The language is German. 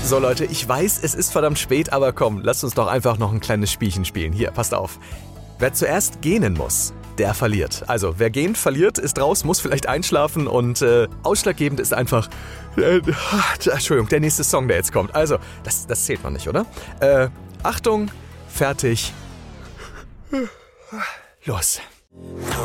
So Leute, ich weiß, es ist verdammt spät, aber komm, lasst uns doch einfach noch ein kleines Spielchen spielen. Hier, passt auf. Wer zuerst gähnen muss, der verliert. Also, wer gähnt, verliert, ist raus, muss vielleicht einschlafen und ausschlaggebend ist einfach... Entschuldigung, der nächste Song, der jetzt kommt. Also, das zählt noch nicht, oder? Achtung, fertig, los.